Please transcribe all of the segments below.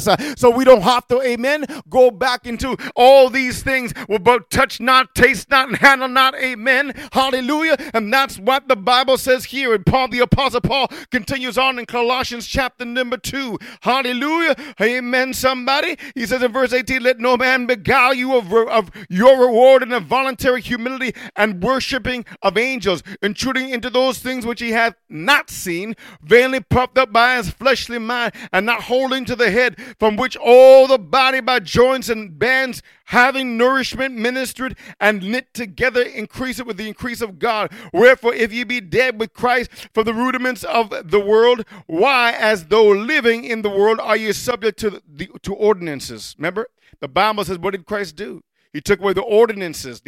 So we don't have to, amen, go back into all these things about touch not, taste not, and handle not, amen, hallelujah. And that's what the Bible says here. And Paul, the Apostle Paul, continues on in Colossians chapter number 2, hallelujah, amen, somebody. He says in verse 18, let no man beguile you of your reward in a voluntary humility and worshiping of angels, intruding into those things which he hath not seen, vainly puffed up by his fleshly mind, and not holding to the head, from which all the body by joints and bands, having nourishment ministered and knit together, increase it with the increase of God. Wherefore, if ye be dead with Christ from the rudiments of the world, why, as though living in the world, are ye subject to ordinances? Remember, the Bible says, what did Christ do? He took away the ordinances,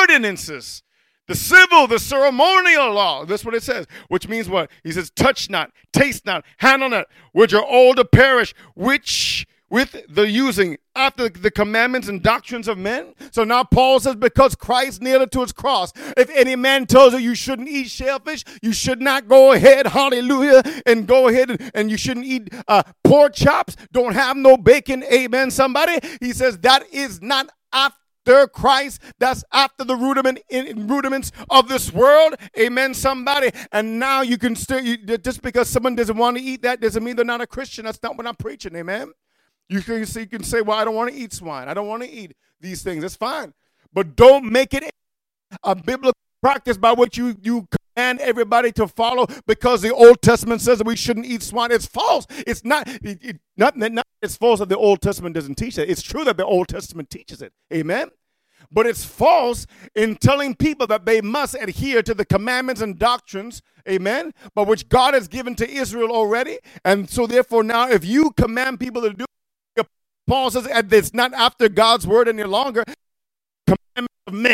the civil, the ceremonial law. That's what it says, which means what? He says, touch not, taste not, handle not, which are all to perish, which with the using after the commandments and doctrines of men. So now Paul says, because Christ nailed it to his cross, if any man tells you you shouldn't eat shellfish, you should not go ahead, hallelujah, and go ahead and you shouldn't eat pork chops, don't have no bacon, amen, somebody. He says that is not after Christ, that's after the rudiments of this world, amen, somebody. And now you can still, just because someone doesn't want to eat that doesn't mean they're not a Christian. That's not what I'm preaching, amen. You can say, well, I don't want to eat swine, I don't want to eat these things. That's fine, but don't make it a biblical practice by which you command everybody to follow, because the Old Testament says that we shouldn't eat swine. It's false. It's not it's false that the Old Testament doesn't teach that. It's true that the Old Testament teaches it. Amen. But it's false in telling people that they must adhere to the commandments and doctrines, amen, but which God has given to Israel already. And so therefore now, if you command people to do, Paul says it's not after God's word any longer, commandments of men.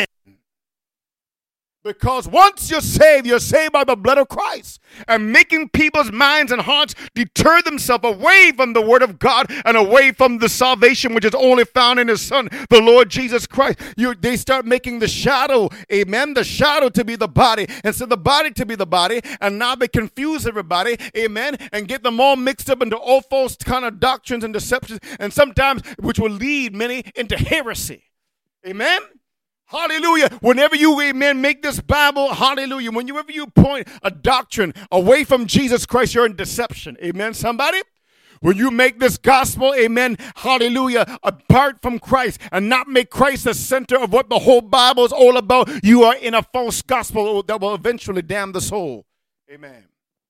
Because once you're saved by the blood of Christ, and making people's minds and hearts deter themselves away from the word of God and away from the salvation which is only found in his Son, the Lord Jesus Christ. They start making the shadow, amen, the shadow to be the body, instead of the body to be the body, and now they confuse everybody, amen, and get them all mixed up into all false kind of doctrines and deceptions, and sometimes which will lead many into heresy. Amen. Hallelujah. Whenever you, amen, make this Bible, hallelujah, whenever you point a doctrine away from Jesus Christ, you're in deception. Amen, somebody? When you make this gospel, amen, hallelujah, apart from Christ and not make Christ the center of what the whole Bible is all about, you are in a false gospel that will eventually damn the soul. Amen.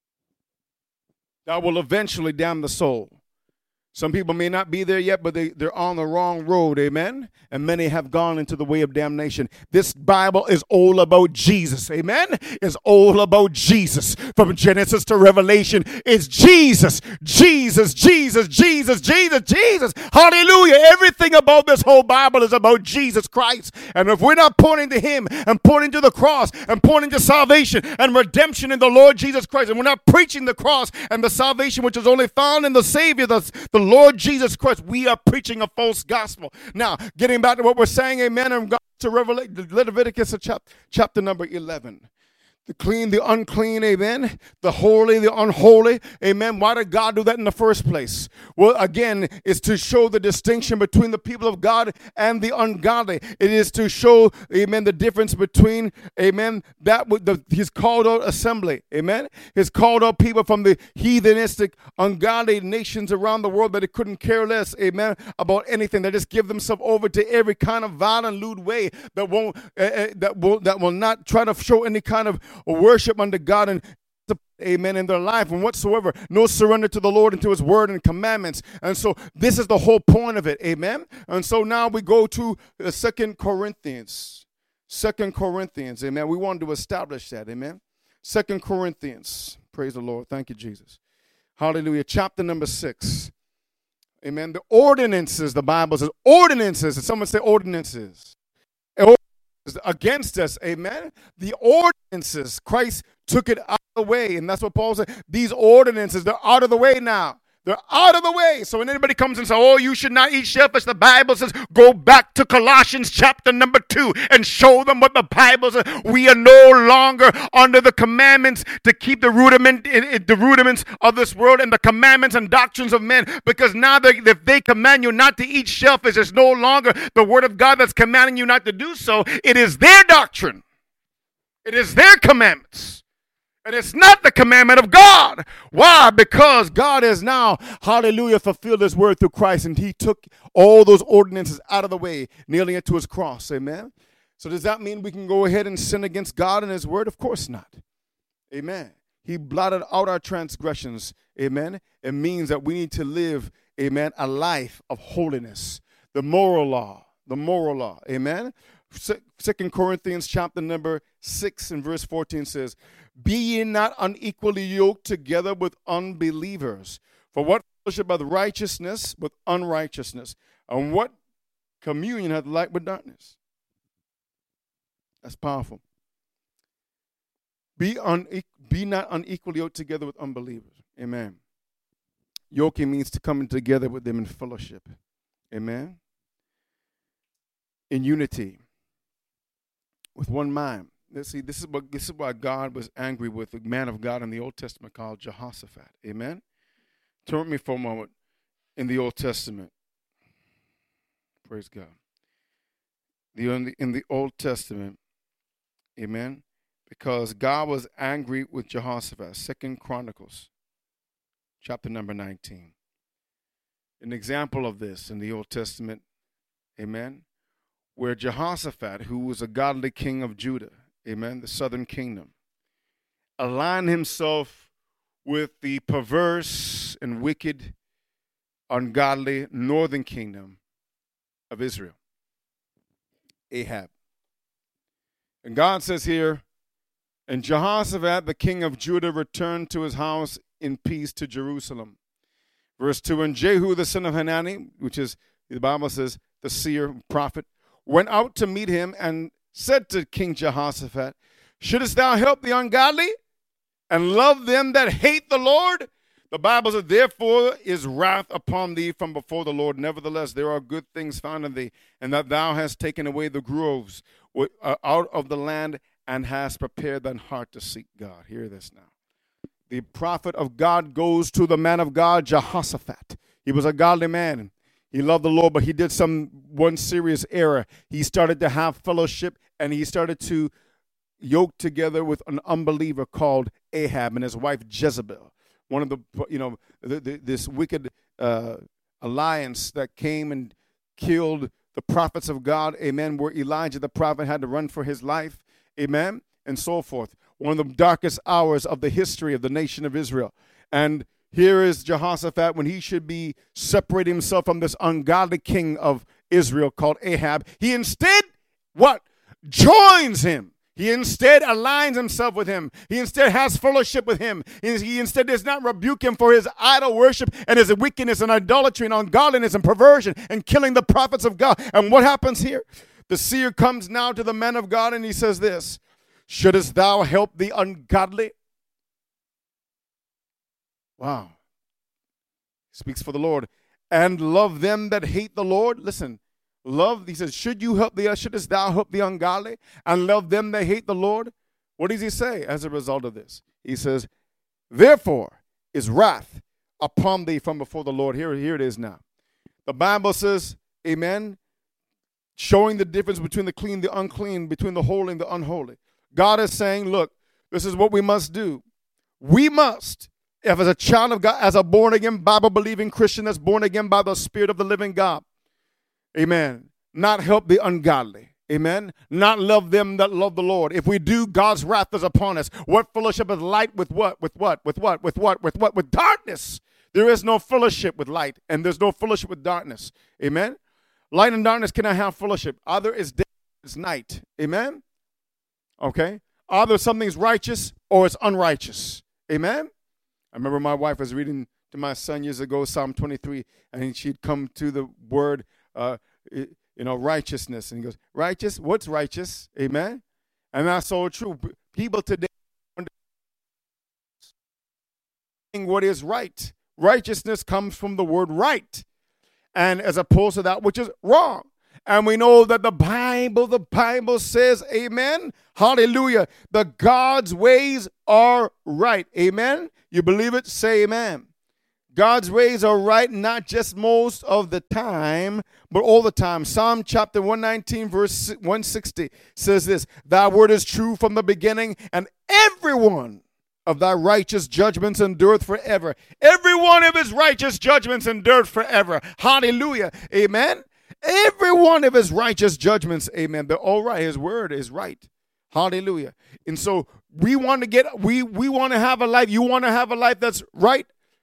That will eventually damn the soul. Some people may not be there yet, but they're on the wrong road, amen? And many have gone into the way of damnation. This Bible is all about Jesus, amen? It's all about Jesus. From Genesis to Revelation, it's Jesus, Jesus, Jesus, Jesus, Jesus, Jesus. Hallelujah. Everything about this whole Bible is about Jesus Christ. And if we're not pointing to him and pointing to the cross and pointing to salvation and redemption in the Lord Jesus Christ, and we're not preaching the cross and the salvation which is only found in the Savior, the Lord Jesus Christ, we are preaching a false gospel. Now, getting back to what we're saying, amen, and God to Leviticus chapter number 11. The clean, the unclean, amen. The holy, the unholy, amen. Why did God do that in the first place? Well, again, it's to show the distinction between the people of God and the ungodly. It is to show, amen, the difference between, amen, his called out assembly, amen. His called out people from the heathenistic, ungodly nations around the world that it couldn't care less, amen, about anything. They just give themselves over to every kind of violent, lewd way that will not try to show any kind of worship unto God and amen in their life and whatsoever. No surrender to the Lord and to his word and commandments. And so this is the whole point of it. Amen. And so now we go to 2 Corinthians. 2 Corinthians. Amen. We wanted to establish that. Amen. 2 Corinthians. Praise the Lord. Thank you, Jesus. Hallelujah. Chapter number 6. Amen. The ordinances, the Bible says ordinances. And someone say ordinances. Against us, amen. The ordinances, Christ took it out of the way, and that's what Paul said. These ordinances, they're out of the way now. They're out of the way. So when anybody comes and says, oh, you should not eat shellfish, the Bible says, go back to Colossians chapter number 2 and show them what the Bible says. We are no longer under the commandments to keep the rudiments of this world and the commandments and doctrines of men. Because now if they command you not to eat shellfish, it's no longer the word of God that's commanding you not to do so. It is their doctrine. It is their commandments. And it's not the commandment of God. Why? Because God has now, hallelujah, fulfilled his word through Christ, and he took all those ordinances out of the way, nailing it to his cross. Amen? So does that mean we can go ahead and sin against God and his word? Of course not. Amen. He blotted out our transgressions. Amen. It means that we need to live, amen, a life of holiness. The moral law. The moral law. Amen. 2 Corinthians chapter number 6 and verse 14 says, be ye not unequally yoked together with unbelievers. For what fellowship hath righteousness with unrighteousness? And what communion hath light with darkness? That's powerful. Be not unequally yoked together with unbelievers. Amen. Yoking means to come together with them in fellowship. Amen. In unity. With one mind. Let's see, this is why God was angry with the man of God in the Old Testament called Jehoshaphat. Amen. Turn with me for a moment in the Old Testament. Praise God. In the Old Testament, amen, because God was angry with Jehoshaphat. 2 Chronicles, chapter number 19. An example of this in the Old Testament, amen, where Jehoshaphat, who was a godly king of Judah, amen, the southern kingdom, aligned himself with the perverse and wicked, ungodly northern kingdom of Israel, Ahab. And God says here, and Jehoshaphat, the king of Judah, returned to his house in peace to Jerusalem. Verse 2, and Jehu, the son of Hanani, which is, the Bible says, the seer, prophet, went out to meet him and said to King Jehoshaphat, shouldest thou help the ungodly and love them that hate the Lord? The Bible says, therefore is wrath upon thee from before the Lord. Nevertheless, there are good things found in thee, and that thou hast taken away the groves out of the land and hast prepared thine heart to seek God. Hear this now. The prophet of God goes to the man of God, Jehoshaphat. He was a godly man. He loved the Lord, but he did one serious error. He started to have fellowship, and he started to yoke together with an unbeliever called Ahab and his wife Jezebel. One of this wicked alliance that came and killed the prophets of God, amen, where Elijah the prophet had to run for his life, amen, and so forth. One of the darkest hours of the history of the nation of Israel. And here is Jehoshaphat when he should be separating himself from this ungodly king of Israel called Ahab. He instead, what? Joins him. He instead aligns himself with him. He instead has fellowship with him. He instead does not rebuke him for his idol worship and his wickedness and idolatry and ungodliness and perversion and killing the prophets of God. And what happens here? The seer comes now to the man of God and he says this, shouldest thou help the ungodly? Wow. Speaks for the Lord. And love them that hate the Lord. Listen. Love, he says, shouldest thou help the ungodly and love them that hate the Lord? What does he say as a result of this? He says, therefore is wrath upon thee from before the Lord. Here it is now. The Bible says, amen, showing the difference between the clean, the unclean, between the holy and the unholy. God is saying, look, this is what we must do. We must, if as a child of God, as a born-again, Bible-believing Christian that's born again by the Spirit of the living God, amen, not help the ungodly. Amen. Not love them that love the Lord. If we do, God's wrath is upon us. What fellowship is light with what? With what? With what? With what? With what? With darkness. There is no fellowship with light, and there's no fellowship with darkness. Amen. Light and darkness cannot have fellowship. Either it's day or it's night. Amen. Okay. Either something's righteous or it's unrighteous. Amen. I remember my wife was reading to my son years ago, Psalm 23, and she'd come to the word, righteousness. And he goes, righteous? What's righteous? Amen. And that's so true. People today what is right. righteousness comes from the word right, and as opposed to that which is wrong. And we know that the Bible says, amen, hallelujah, that God's ways are right. Amen. You believe it? Say amen. God's ways are right, not just most of the time, but all the time. Psalm chapter 119, verse 160 says this: Thy word is true from the beginning, and every one of thy righteous judgments endureth forever. Every one of his righteous judgments endureth forever. Hallelujah. Amen. Every one of his righteous judgments, amen, they're all right. His word is right. Hallelujah. And so we want to have a life. You want to have a life that's right?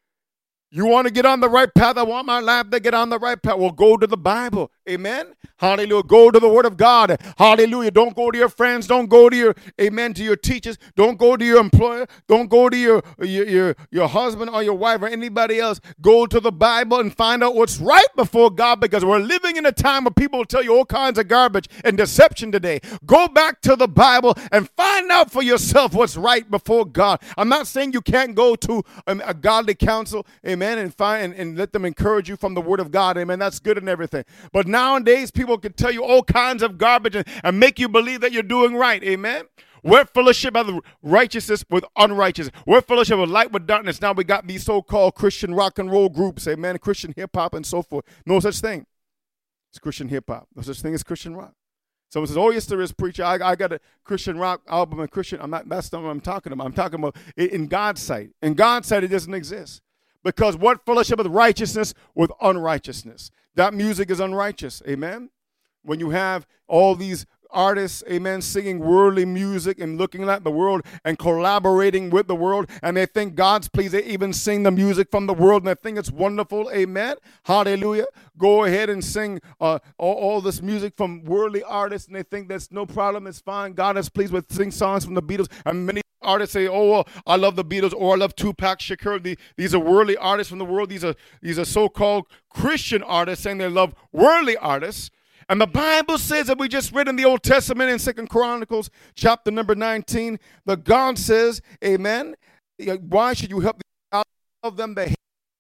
You want to get on the right path? I want my life to get on the right path. Well, go to the Bible. Amen. Hallelujah. Go to the Word of God. Hallelujah. Don't go to your friends. Don't go to to your teachers. Don't go to your employer. Don't go to your husband or your wife or anybody else. Go to the Bible and find out what's right before God, because we're living in a time where people will tell you all kinds of garbage and deception today. Go back to the Bible and find out for yourself what's right before God. I'm not saying you can't go to a godly counsel, amen, and let them encourage you from the Word of God, amen. That's good and everything. But nowadays, people can tell you all kinds of garbage and make you believe that you're doing right, amen. We're fellowship of righteousness with unrighteousness. We're fellowship of light with darkness. Now we got these so-called Christian rock and roll groups, amen, Christian hip-hop and so forth. No such thing. It's Christian hip-hop. No such thing as Christian rock. Someone says, oh, yes, there is, preacher. I got a Christian rock album and Christian. That's not what I'm talking about. I'm talking about in God's sight. In God's sight, it doesn't exist. Because what fellowship of righteousness with unrighteousness? That music is unrighteous, amen? When you have all these artists, amen, singing worldly music and looking at the world and collaborating with the world, and they think God's pleased. They even sing the music from the world, and they think it's wonderful, amen, hallelujah. Go ahead and sing all this music from worldly artists, and they think that's no problem, it's fine. God is pleased with sing songs from the Beatles, and many artists say, oh, well, I love the Beatles, or I love Tupac Shakur. These are worldly artists from the world. These are so-called Christian artists saying they love worldly artists. And the Bible says that we just read in the Old Testament in 2 Chronicles chapter number 19, that God says, amen, why should you help them that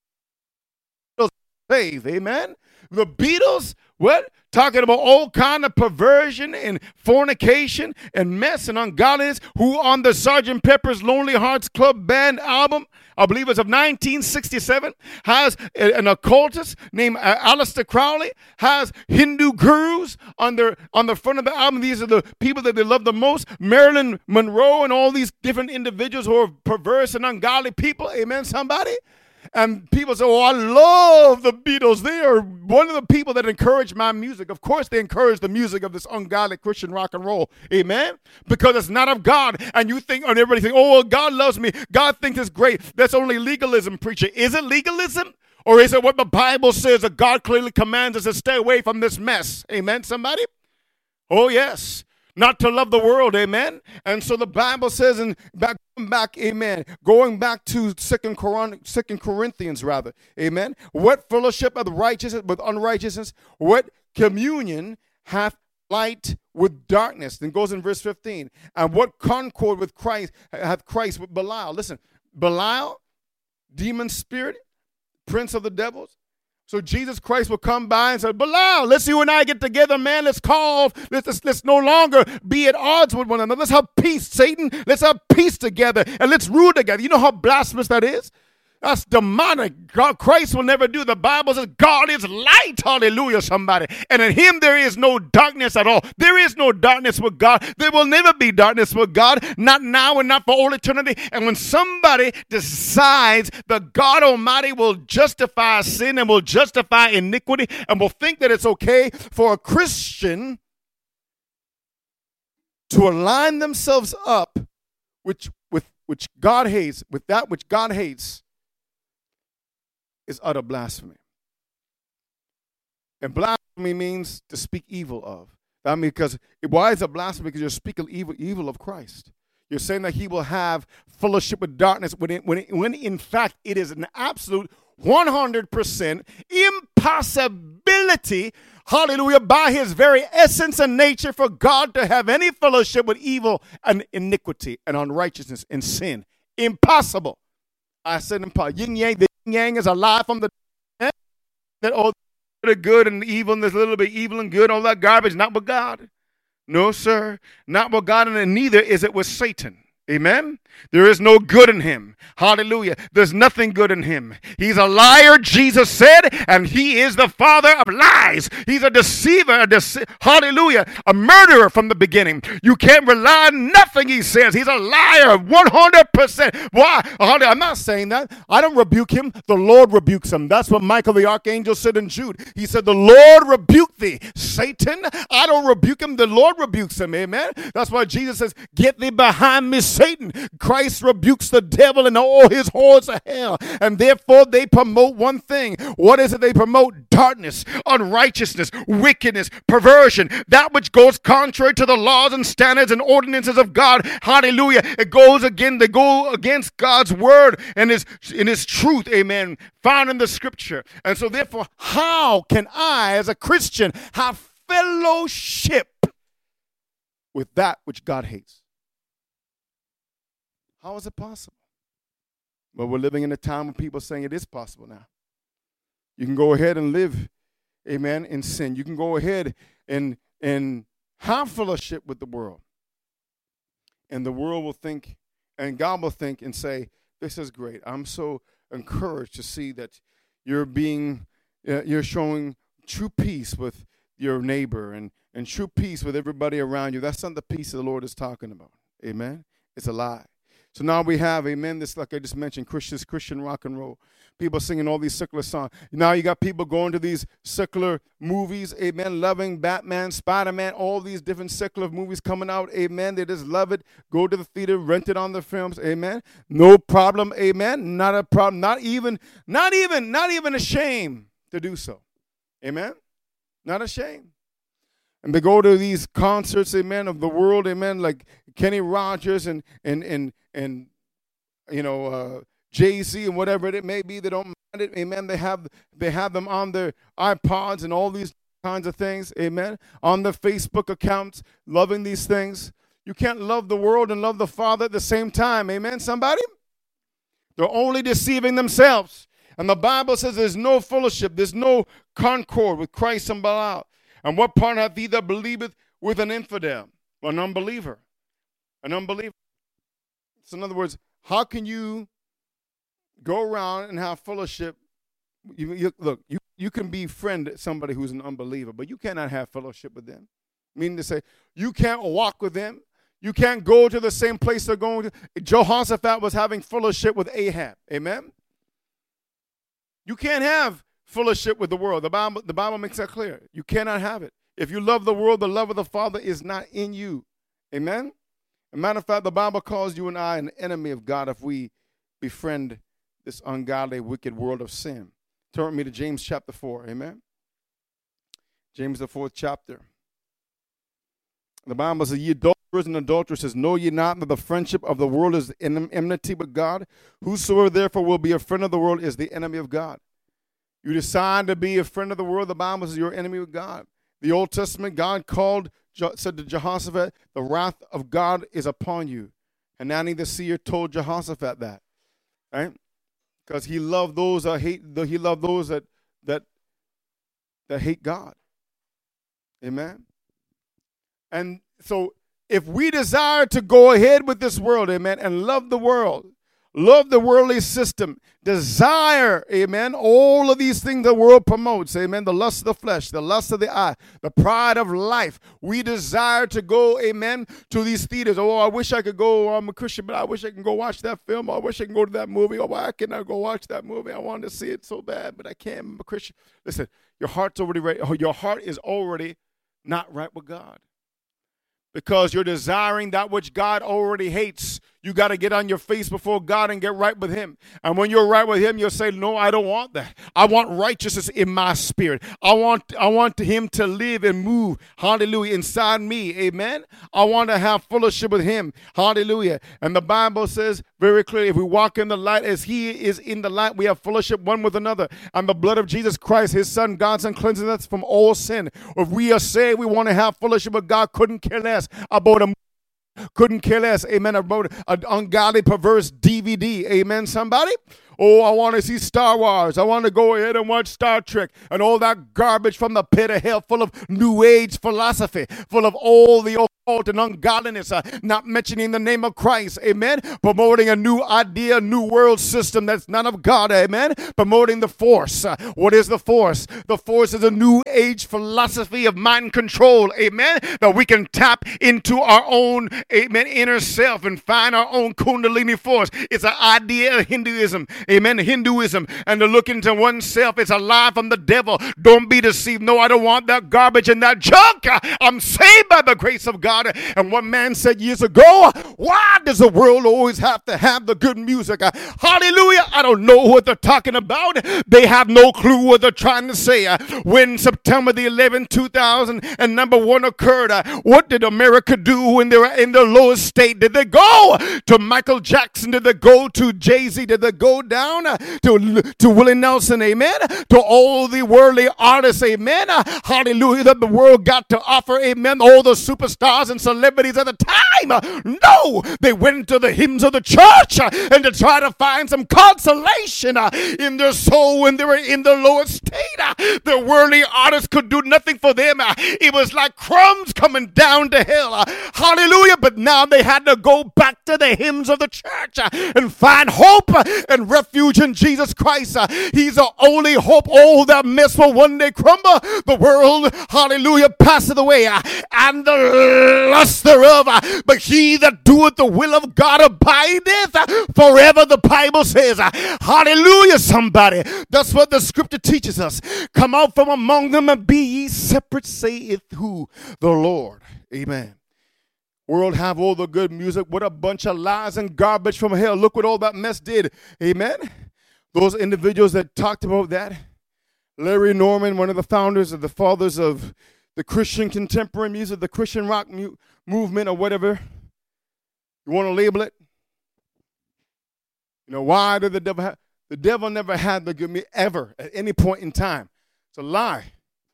hate faith, amen? The Beatles, what? Talking about all kind of perversion and fornication and mess and ungodliness, who on the Sgt. Pepper's Lonely Hearts Club Band album, I believe it's of 1967, has an occultist named Aleister Crowley, has Hindu gurus on the front of the album. These are the people that they love the most. Marilyn Monroe and all these different individuals who are perverse and ungodly people. Amen, somebody? And people say, oh, I love the Beatles. They are one of the people that encourage my music. Of course, they encourage the music of this ungodly Christian rock and roll. Amen? Because it's not of God. And you think, and everybody thinks, oh, well, God loves me. God thinks it's great. That's only legalism, preacher. Is it legalism? Or is it what the Bible says, that God clearly commands us to stay away from this mess? Amen, somebody? Oh, yes. Not to love the world, amen? And so the Bible says, amen, going back to 2 Corinthians, amen? What fellowship of the righteousness with unrighteousness? What communion hath light with darkness? Then goes in verse 15. And what concord with Christ hath Christ with Belial? Listen, Belial, demon spirit, prince of the devils. So Jesus Christ will come by and say, Belial, let's you and I get together, man. Let's no longer be at odds with one another. Let's have peace, Satan. Let's have peace together and let's rule together. You know how blasphemous that is? That's demonic. God, Christ will never do. The Bible says God is light. Hallelujah, somebody. And in him there is no darkness at all. There is no darkness with God. There will never be darkness with God. Not now and not for all eternity. And when somebody decides that God Almighty will justify sin and will justify iniquity and will think that it's okay for a Christian to align themselves up with which God hates, with that which God hates, is utter blasphemy. And blasphemy means to speak evil of. I mean, because why is it blasphemy? Because you're speaking evil of Christ. You're saying that he will have fellowship with darkness when in fact it is an absolute 100% impossibility, hallelujah, by his very essence and nature for God to have any fellowship with evil and iniquity and unrighteousness and sin. Impossible. I said in part, yin yang, the yin yang is a lie from the that all the good and evil and there's a little bit evil and good, all that garbage, not with God. No, sir, not with God, and neither is it with Satan. Amen. There is no good in him. Hallelujah. There's nothing good in him. He's a liar, Jesus said, and he is the father of lies. He's a deceiver, hallelujah, a murderer from the beginning. You can't rely on nothing he says. He's a liar 100%. Why? I'm not saying that. I don't rebuke him. The Lord rebukes him. That's what Michael the archangel said in Jude. He said, the Lord rebuked thee. Satan, I don't rebuke him. The Lord rebukes him. Amen. That's why Jesus says, get thee behind me, Satan. Christ rebukes the devil and all his hordes of hell. And therefore they promote one thing. What is it they promote? Darkness, unrighteousness, wickedness, perversion, that which goes contrary to the laws and standards and ordinances of God. Hallelujah. They go against God's word and his truth, amen, found in the scripture. And so therefore, how can I as a Christian have fellowship with that which God hates? How is it possible? Well, we're living in a time when people are saying it is possible now. You can go ahead and live, amen, in sin. You can go ahead and have fellowship with the world. And the world will think, and God will think and say, this is great. I'm so encouraged to see that you're showing true peace with your neighbor and true peace with everybody around you. That's not the peace the Lord is talking about. Amen? It's a lie. So now we have, amen, this, like I just mentioned, Christian rock and roll. People singing all these secular songs. Now you got people going to these secular movies, amen, loving Batman, Spider-Man, all these different secular movies coming out, amen. They just love it. Go to the theater, rent it on the films, amen. No problem, amen. Not a problem. Not even a shame to do so. Amen. Not a shame. And they go to these concerts, amen, of the world, amen, like Kenny Rogers and Jay-Z and whatever it may be. They don't mind it, amen. They have them on their iPods and all these kinds of things, amen, on their Facebook accounts, loving these things. You can't love the world and love the Father at the same time, amen, somebody? They're only deceiving themselves. And the Bible says there's no fellowship, there's no concord with Christ and Belial. And what part hath he that believeth with an infidel, an unbeliever? An unbeliever. So in other words, how can you go around and have fellowship? You can befriend somebody who's an unbeliever, but you cannot have fellowship with them. Meaning to say, you can't walk with them. You can't go to the same place they're going to. Jehoshaphat was having fellowship with Ahab. Amen? You can't have fellowship with the world. The Bible makes that clear. You cannot have it. If you love the world, the love of the Father is not in you. Amen? As a matter of fact, the Bible calls you and I an enemy of God if we befriend this ungodly, wicked world of sin. Turn with me to James chapter 4. Amen? James the 4th chapter. The Bible says, ye adulterers and adulteresses, know ye not that the friendship of the world is enmity with God? Whosoever therefore will be a friend of the world is the enemy of God. You decide to be a friend of the world, the Bible says you're an enemy with God. The Old Testament, God said to Jehoshaphat, the wrath of God is upon you. And Hanani the seer told Jehoshaphat that, right? Because he loved those that hate God. Amen. And so if we desire to go ahead with this world, amen, and love the world, love the worldly system, desire, amen, all of these things the world promotes, amen, the lust of the flesh, the lust of the eye, the pride of life. We desire to go, amen, to these theaters. Oh, I wish I could go. I'm a Christian, but I wish I can go watch that film. I wish I can go to that movie. Oh, why can't I go watch that movie? I wanted to see it so bad, but I can't. I'm a Christian. Listen, your heart's already ready. Your heart is already not right with God. Because you're desiring that which God already hates. You got to get on your face before God and get right with him. And when you're right with him, you'll say, no, I don't want that. I want righteousness in my spirit. I want him to live and move, hallelujah, inside me, amen? I want to have fellowship with him, hallelujah. And the Bible says very clearly, if we walk in the light as he is in the light, we have fellowship one with another. And the blood of Jesus Christ, his son, God's son, cleanses us from all sin. If we are saved, we want to have fellowship with God, couldn't care less about a Couldn't care less, amen, about an ungodly, perverse DVD, amen, somebody? Oh, I want to see Star Wars. I want to go ahead and watch Star Trek and all that garbage from the pit of hell, full of New Age philosophy, full of all the occult and ungodliness, not mentioning the name of Christ, amen, promoting a new idea, new world system that's none of God, amen, promoting the force. What is the force? The force is a new age philosophy of mind control, amen, that we can tap into our own, amen, inner self and find our own kundalini force. It's an idea of Hinduism, amen, Hinduism, and to look into oneself. It's a lie from the devil. Don't be deceived. No, I don't want that garbage and that junk. I'm saved by the grace of God. And one man said years ago, why does the world always have to have the good music? Hallelujah. I don't know what they're talking about. They have no clue what they're trying to say. When September the 11th, 2001 occurred, what did America do when they were in their lowest state? Did they go to Michael Jackson? Did they go to Jay-Z? Did they go down to Willie Nelson? Amen. To all the worldly artists, amen. Hallelujah, that the world got to offer, amen. All the superstars and celebrities at the time. No, they went to the hymns of the church and to try to find some consolation in their soul when they were in the lowest state. The worldly artists could do nothing for them. It was like crumbs coming down to hell. Hallelujah. But now they had to go back to the hymns of the church and find hope and refuge in Jesus Christ. He's the only hope. All that mess will one day crumble. The world, hallelujah, passeth away, and the lust thereof. But he that doeth the will of God abideth forever, the Bible says. Hallelujah, somebody. That's what the scripture teaches us. Come out from among them and be ye separate, saith who? The Lord. Amen. World have all the good music. What a bunch of lies and garbage from hell. Look what all that mess did. Amen. Those individuals that talked about that. Larry Norman, one of the founders of the fathers of the Christian contemporary music, the Christian rock movement or whatever. You want to label it? You know, why did the devil have? The devil never had the good music ever at any point in time. It's a lie.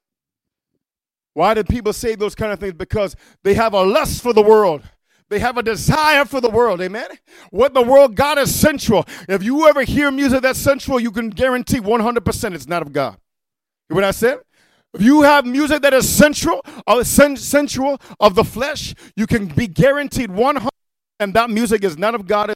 Why did people say those kind of things? Because they have a lust for the world. They have a desire for the world. Amen. What the world got is sensual. If you ever hear music that's sensual, you can guarantee 100% it's not of God. You know what I said? If you have music that is sensual of the flesh, you can be guaranteed 100%, and that music is not of God.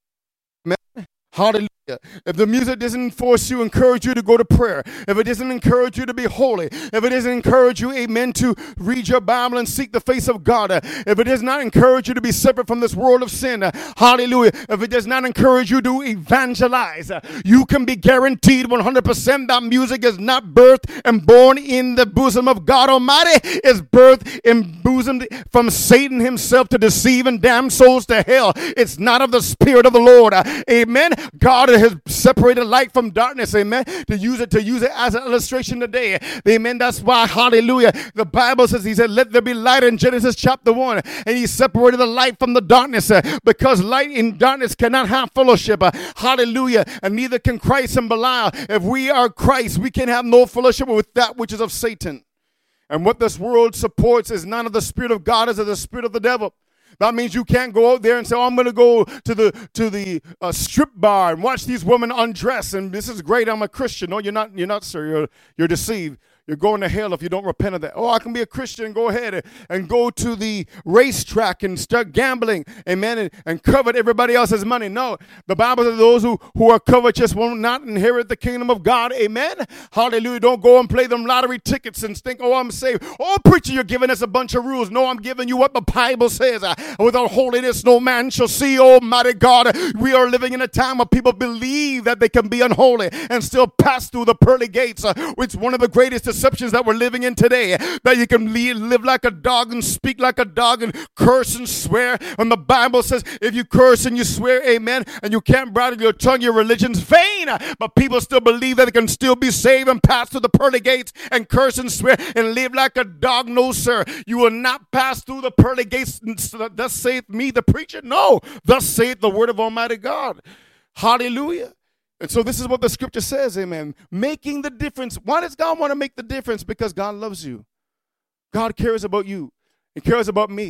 Hallelujah. If the music doesn't force you, encourage you to go to prayer, if it doesn't encourage you to be holy, if it doesn't encourage you, amen, to read your Bible and seek the face of God, if it does not encourage you to be separate from this world of sin, hallelujah, if it does not encourage you to evangelize, you can be guaranteed 100% that music is not birthed and born in the bosom of God Almighty. It's birthed and bosomed from Satan himself to deceive and damn souls to hell. It's not of the Spirit of the Lord. Amen. God has separated light from darkness, amen, to use it as an illustration today, amen. That's why, hallelujah, the Bible says, he said, let there be light in Genesis chapter 1, and he separated the light from the darkness, because light and darkness cannot have fellowship, hallelujah, and neither can Christ and Belial. If we are Christ, we can have no fellowship with that which is of Satan. And what this world supports is none of the Spirit of God, is of the spirit of the devil. That means you can't go out there and say, oh, I'm going to go to the strip bar and watch these women undress, and this is great, I'm a Christian. No, you're not, sir. You're deceived. You're going to hell if you don't repent of that. Oh, I can be a Christian. Go ahead and go to the racetrack and start gambling, amen, and covet everybody else's money. No, the Bible says those who are covetous will not inherit the kingdom of God, amen. Hallelujah. Don't go and play them lottery tickets and think, oh, I'm saved. Oh, preacher, you're giving us a bunch of rules. No, I'm giving you what the Bible says. Without holiness, no man shall see Almighty God. We are living in a time where people believe that they can be unholy and still pass through the pearly gates. It's one of the greatest deceptions that we're living in today, that you can live like a dog and speak like a dog and curse and swear. And the Bible says if you curse and you swear, amen, and you can't bridle your tongue, your religion's vain. But people still believe that they can still be saved and pass through the pearly gates and curse and swear and live like a dog. No, sir. You will not pass through the pearly gates. Thus saith me, the preacher. No, thus saith the word of Almighty God. Hallelujah. And so this is what the scripture says, amen. Making the difference. Why does God want to make the difference? Because God loves you. God cares about you. He cares about me.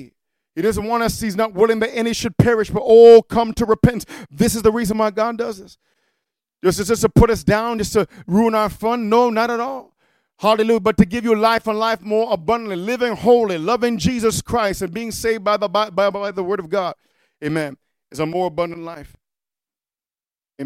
He doesn't want us, he's not willing that any should perish, but all come to repentance. This is the reason why God does this. Just to put us down, just to ruin our fun? No, not at all. Hallelujah. But to give you life and life more abundantly, living holy, loving Jesus Christ, and being saved by the word of God. Amen. Is a more abundant life. Amen.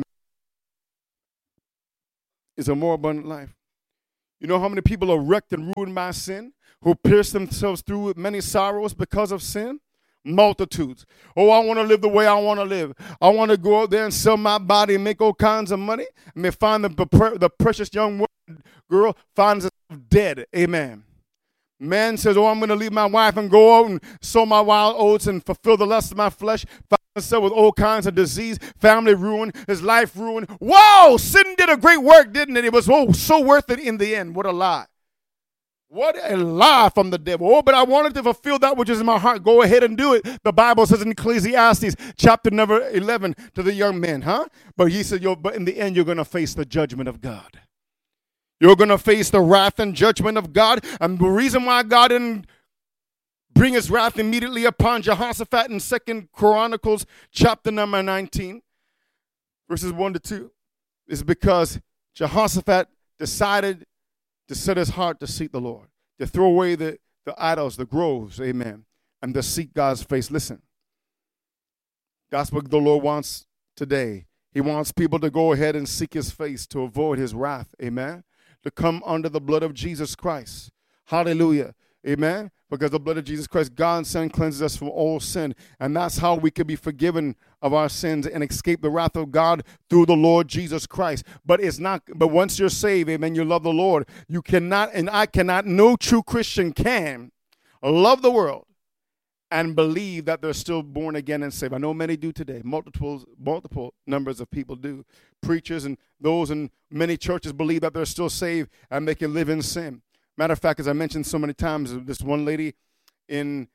Is a more abundant life. You know how many people are wrecked and ruined by sin, who pierce themselves through with many sorrows because of sin? Multitudes. Oh, I want to live the way I want to live. I want to go out there and sell my body and make all kinds of money. I may find the precious young girl finds herself dead. Amen. Man says, oh, I'm going to leave my wife and go out and sow my wild oats and fulfill the lust of my flesh. Find himself with all kinds of disease, family ruined, his life ruined. Whoa, sin did a great work, didn't it? It was so worth it in the end. What a lie. What a lie from the devil. Oh, but I wanted to fulfill that which is in my heart. Go ahead and do it. The Bible says in Ecclesiastes chapter number 11 to the young men, But he said, but in the end, you're going to face the judgment of God. You're going to face the wrath and judgment of God. And the reason why God didn't bring his wrath immediately upon Jehoshaphat in 2 Chronicles chapter number 19, verses 1 to 2, is because Jehoshaphat decided to set his heart to seek the Lord, to throw away the idols, the groves, amen, and to seek God's face. Listen, that's what the Lord wants today. He wants people to go ahead and seek his face, to avoid his wrath, amen, to come under the blood of Jesus Christ. Hallelujah, amen, because the blood of Jesus Christ, God's Son, cleanses us from all sin, and that's how we can be forgiven of our sins and escape the wrath of God through the Lord Jesus Christ. But once you're saved, amen, you love the Lord, you cannot, and I cannot, no true Christian can love the world and believe that they're still born again and saved. I know many do today. Multiple numbers of people do. Preachers and those in many churches believe that they're still saved and they can live in sin. Matter of fact, as I mentioned so many times, this one lady in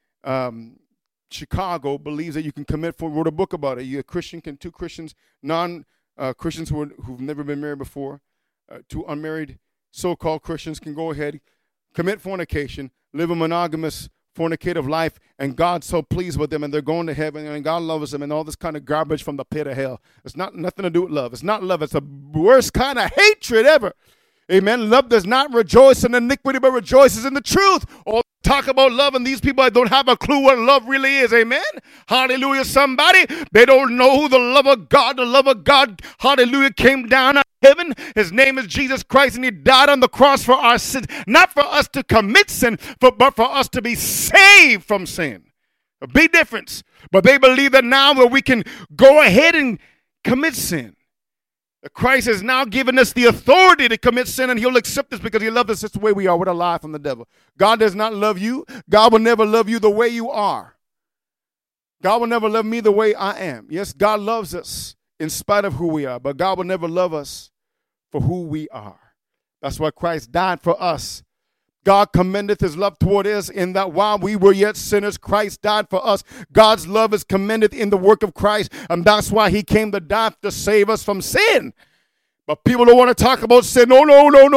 Chicago believes that you can wrote a book about it. You a Christian, two Christians, non-Christians who've never been married before, two unmarried so-called Christians can go ahead, commit fornication, live a monogamous fornicative life, and God's so pleased with them, and they're going to heaven, and God loves them, and all this kind of garbage from the pit of hell. It's not nothing to do with love. It's not love. It's the worst kind of hatred ever. Amen. Love does not rejoice in iniquity, but rejoices in the truth. All talk about love, and these people don't have a clue what love really is. Amen. Hallelujah. Somebody, they don't know who the love of God, hallelujah, came down out of heaven. His name is Jesus Christ, and he died on the cross for our sins. Not for us to commit sin, but for us to be saved from sin. A big difference. But they believe that now that we can go ahead and commit sin. Christ has now given us the authority to commit sin, and he'll accept us because he loves us just the way we are. What a lie from the devil. God does not love you. God will never love you the way you are. God will never love me the way I am. Yes, God loves us in spite of who we are, but God will never love us for who we are. That's why Christ died for us. God commendeth his love toward us in that while we were yet sinners, Christ died for us. God's love is commended in the work of Christ, and that's why he came to die to save us from sin. But people don't want to talk about sin. No.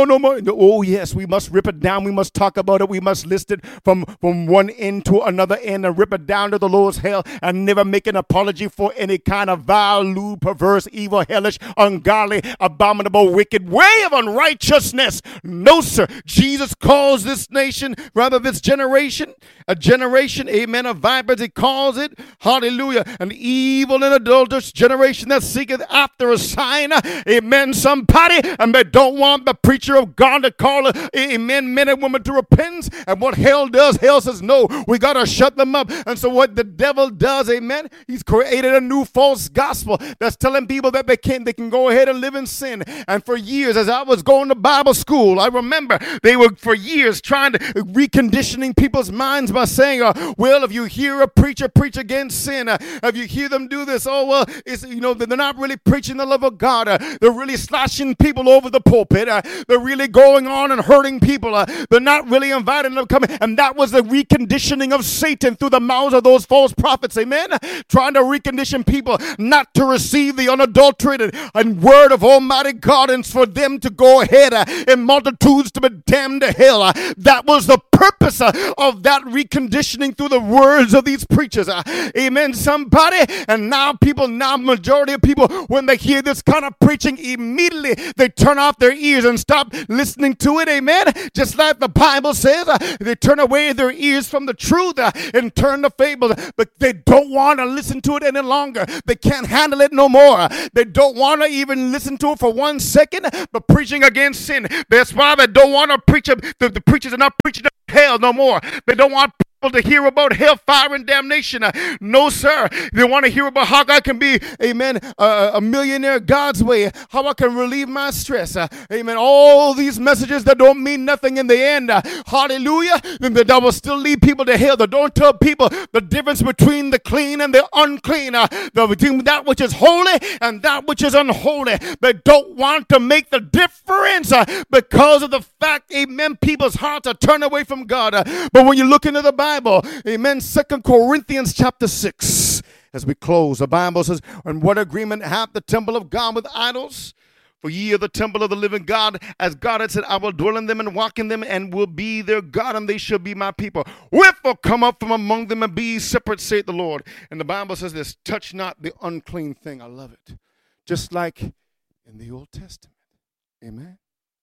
Oh, yes, we must rip it down. We must talk about it. We must list it from one end to another end and rip it down to the lowest hell and never make an apology for any kind of vile, lewd, perverse, evil, hellish, ungodly, abominable, wicked way of unrighteousness. No, sir. Jesus calls this nation, rather this generation, a generation, amen, of vipers. He calls it, hallelujah, an evil and adulterous generation that seeketh after a sign, amen, somebody, and they don't want the preacher of God to call amen, men and women to repentance. And what hell does, hell says no, we got to shut them up. And so what the devil does, amen, he's created a new false gospel that's telling people that they can go ahead and live in sin. And for years, as I was going to Bible school, I remember they were for years trying to reconditioning people's minds by saying, well, if you hear a preacher preach against sin, if you hear them do this, oh, well, it's, they're not really preaching the love of God. They're really slashing people over the pulpit. They're really going on and hurting people. They're not really inviting them to come. And that was the reconditioning of Satan through the mouths of those false prophets. Amen. Trying to recondition people not to receive the unadulterated and word of Almighty God, and for them to go ahead in multitudes to be damned to hell. That was the purpose of that reconditioning through the words of these preachers. Amen, somebody. And now majority of people, when they hear this kind of preaching, immediately they turn off their ears and stop listening to it. Amen. Just like the Bible says, they turn away their ears from the truth and turn to fables, but they don't want to listen to it any longer. They can't handle it no more. They don't want to even listen to it for 1 second, but preaching against sin. That's why they don't want to preach. The preachers are not preaching hell no more. They don't want people to hear about hellfire and damnation. No, sir. They want to hear about how I can be, amen, a millionaire God's way, how I can relieve my stress. Amen. All these messages that don't mean nothing in the end. Hallelujah. That will still lead people to hell. That don't tell people the difference between the clean and the unclean. Between that which is holy and that which is unholy. They don't want to make the difference because of the fact, amen, people's hearts are turned away from God. But when you look into the Bible, amen, 2 Corinthians chapter 6, as we close, the Bible says, and what agreement hath the temple of God with idols? For ye are the temple of the living God, as God had said, I will dwell in them and walk in them, and will be their God, and they shall be my people. Wherefore come up from among them and be ye separate, saith the Lord. And the Bible says this, touch not the unclean thing. I love it. Just like in the Old Testament. Amen.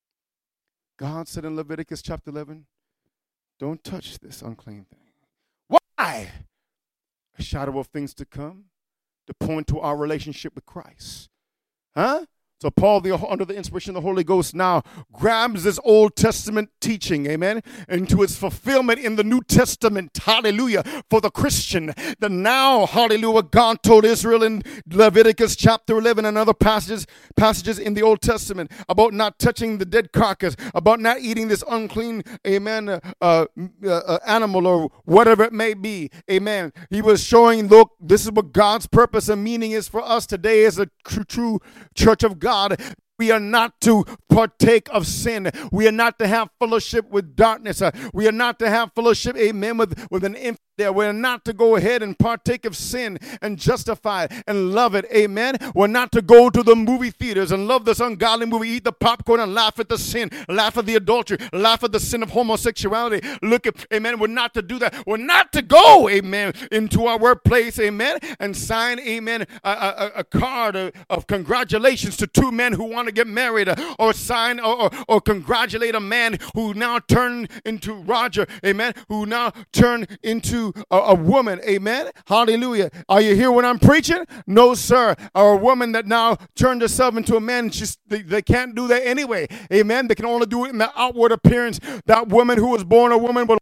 God said in Leviticus chapter 11, don't touch this unclean thing. Why? A shadow of things to come, to point to our relationship with Christ. Huh? So Paul, under the inspiration of the Holy Ghost, now grabs this Old Testament teaching, amen, into its fulfillment in the New Testament, hallelujah, for the Christian. That now, hallelujah, God told Israel in Leviticus chapter 11 and other passages in the Old Testament about not touching the dead carcass, about not eating this unclean, amen, animal or whatever it may be, amen. He was showing, look, this is what God's purpose and meaning is for us today as a true church of God. We are not to partake of sin. We are not to have fellowship with darkness. We are not to have fellowship, amen, with an infidel. We're not to go ahead and partake of sin and justify it and love it, amen. We're not to go to the movie theaters and love this ungodly movie, eat the popcorn and laugh at the sin, laugh at the adultery, laugh at the sin of homosexuality. Look at, amen, we're not to do that. We're not to go, amen, into our workplace, amen, and sign, amen, a card of congratulations to two men who want to get married, or sign or congratulate a man who now turned into Roger, amen, who now turned into a woman, amen, hallelujah. Are you here when I'm preaching? No, sir. Or a woman that now turned herself into a man, they can't do that anyway, amen. They can only do it in the outward appearance. That woman who was born a woman will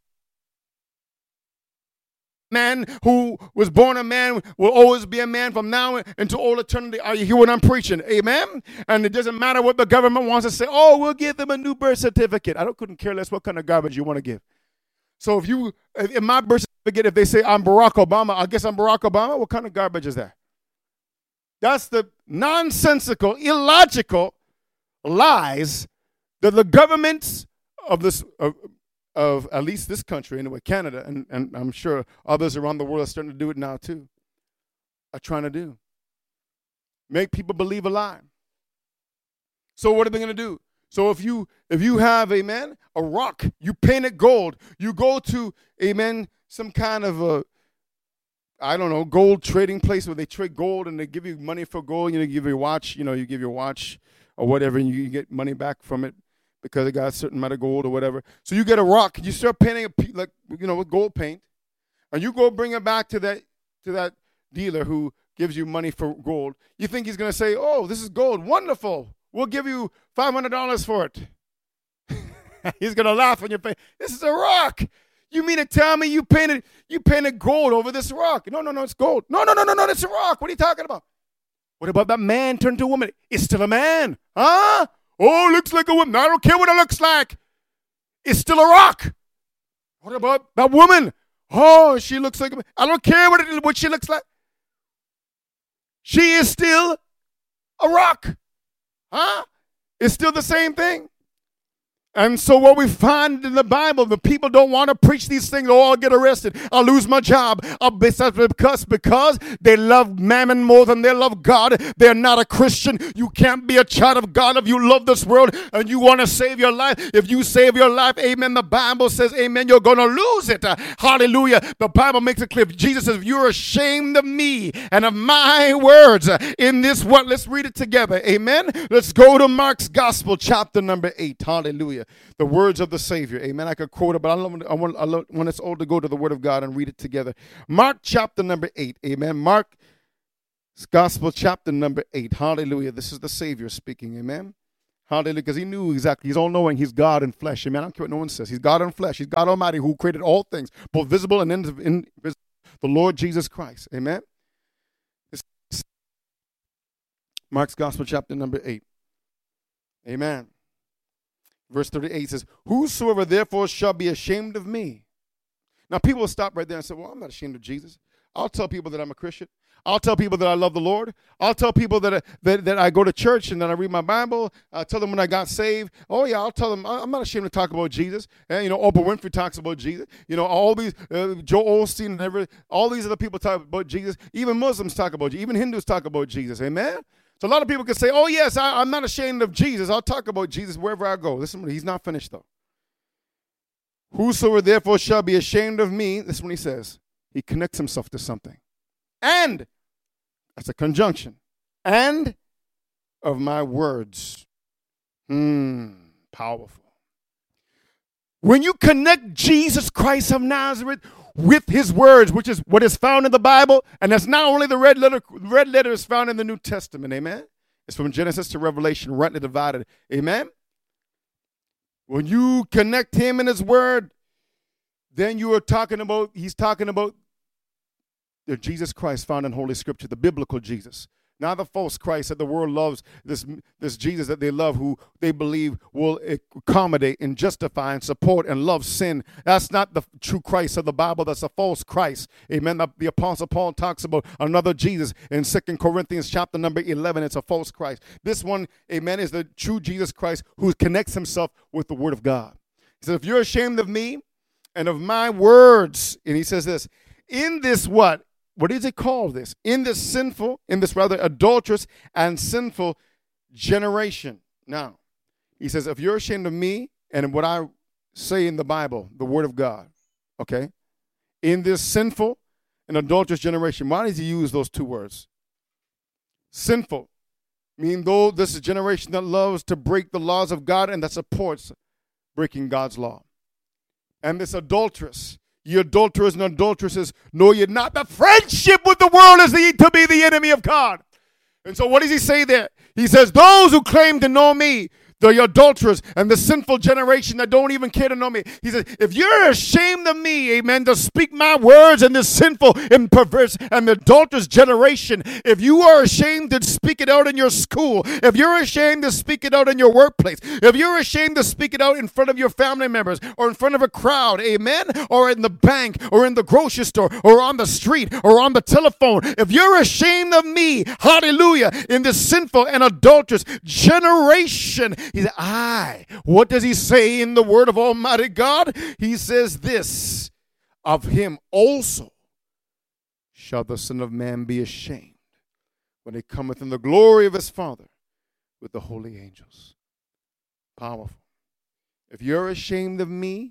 man who was born a man will always be a man from now into all eternity. Are you here when I'm preaching? Amen. And it doesn't matter what the government wants to say. Oh, we'll give them a new birth certificate. Couldn't care less what kind of garbage you want to give. So if in my birth certificate, if they say I'm Barack Obama, I guess I'm Barack Obama. What kind of garbage is that? That's the nonsensical, illogical lies that the governments of this of at least this country, anyway, Canada, and I'm sure others around the world are starting to do it now too, are trying to do. Make people believe a lie. So what are they going to do? So if you have, amen, a rock, you paint it gold, you go to, amen, some kind of gold trading place where they trade gold and they give you money for gold, you give your watch, you give your watch or whatever, and you get money back from it, because it got a certain amount of gold or whatever. So you get a rock, you start painting with gold paint, and you go bring it back to that dealer who gives you money for gold. You think he's going to say, "Oh, this is gold, wonderful. We'll give you $500 for it." He's going to laugh in your face. This is a rock. You mean to tell me you painted gold over this rock? No, it's gold. No, it's a rock. What are you talking about? What about that man turned to a woman? It's still a man, huh? Oh, looks like a woman. I don't care what it looks like. It's still a rock. What about that woman? Oh, she looks like a man. I don't care what she looks like. She is still a rock. Huh? It's still the same thing. And so what we find in the Bible, the people don't want to preach these things. Oh, I'll get arrested. I'll lose my job. Because they love mammon more than they love God. They're not a Christian. You can't be a child of God if you love this world and you want to save your life. If you save your life, amen, the Bible says, amen, you're going to lose it. Hallelujah. The Bible makes it clear. Jesus says, if you're ashamed of me and of my words in this what? Let's read it together. Amen. Let's go to Mark's Gospel, chapter number 8. Hallelujah. The words of the Savior. Amen. I could quote it, but I want us all to go to the Word of God and read it together. Mark chapter number 8. Amen. Mark's Gospel chapter number 8. Hallelujah. This is the Savior speaking. Amen. Hallelujah. Because he knew exactly. He's all-knowing. He's God in flesh. Amen. I don't care what no one says. He's God in flesh. He's God Almighty who created all things, both visible and invisible. The Lord Jesus Christ. Amen. Mark's Gospel chapter number 8. Amen. Verse 38 says, whosoever therefore shall be ashamed of me. Now people will stop right there and say, well, I'm not ashamed of Jesus. I'll tell people that I'm a Christian. I'll tell people that I love the Lord. I'll tell people that I go to church and that I read my Bible. I'll tell them when I got saved. Oh, yeah, I'll tell them I'm not ashamed to talk about Jesus. And, Oprah Winfrey talks about Jesus. All these, Joe Osteen and all these other people talk about Jesus. Even Muslims talk about Jesus. Even Hindus talk about Jesus. Amen? So a lot of people can say, oh, yes, I'm not ashamed of Jesus. I'll talk about Jesus wherever I go. Listen, he's not finished, though. Whosoever therefore shall be ashamed of me, this is what he says. He connects himself to something. And, that's a conjunction, and of my words. Powerful. When you connect Jesus Christ of Nazareth with his words, which is what is found in the Bible, and that's not only the red letter is found in the New Testament, amen? It's from Genesis to Revelation, rightly divided, amen? When you connect him and his word, then he's talking about the Jesus Christ found in Holy Scripture, the biblical Jesus. Not the false Christ that the world loves, this Jesus that they love, who they believe will accommodate and justify and support and love sin. That's not the true Christ of the Bible. That's a false Christ. Amen. The Apostle Paul talks about another Jesus in 2 Corinthians chapter number 11. It's a false Christ. This one, amen, is the true Jesus Christ who connects himself with the Word of God. He says, if you're ashamed of me and of my words, and he says this, in this what? What does it call this? In this adulterous and sinful generation. Now, he says, if you're ashamed of me and what I say in the Bible, the Word of God, okay, in this sinful and adulterous generation, why does he use those two words? Sinful, meaning though this is a generation that loves to break the laws of God and that supports breaking God's law. And this adulterous, you adulterers and adulteresses, know ye not that friendship with the world is to be the enemy of God. And so what does he say there? He says, those who claim to know me, the adulterers and the sinful generation that don't even care to know me. He says, if you're ashamed of me, amen, to speak my words in this sinful and perverse and adulterous generation, if you are ashamed to speak it out in your school, if you're ashamed to speak it out in your workplace, if you're ashamed to speak it out in front of your family members or in front of a crowd, amen, or in the bank or in the grocery store or on the street or on the telephone, if you're ashamed of me, hallelujah, in this sinful and adulterous generation, he said, what does he say in the word of Almighty God? He says this, of him also shall the Son of Man be ashamed when he cometh in the glory of his Father with the holy angels. Powerful. If you're ashamed of me,